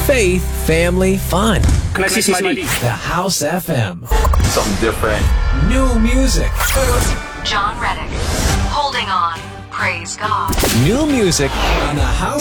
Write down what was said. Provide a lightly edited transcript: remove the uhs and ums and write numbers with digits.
faith, family, fun. Can I see some ID? The House FM. Something different. New music. John Reddick. Holding on. Praise God. New music on the House